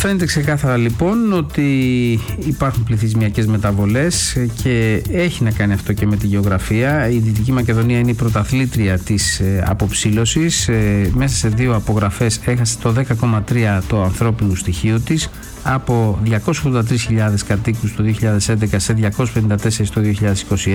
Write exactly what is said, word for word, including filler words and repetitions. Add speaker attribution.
Speaker 1: φαίνεται ξεκάθαρα λοιπόν ότι υπάρχουν πληθυσμιακές μεταβολές και έχει να κάνει αυτό και με τη γεωγραφία. Η Δυτική Μακεδονία είναι η πρωταθλήτρια της αποψήλωσης. Μέσα σε δύο απογραφές έχασε το δέκα κόμμα τρία το ανθρώπινου στοιχείο της, από διακόσιες ογδόντα τρεις χιλιάδες κατοίκους το δύο χιλιάδες έντεκα σε διακόσιες πενήντα τέσσερις το δύο χιλιάδες είκοσι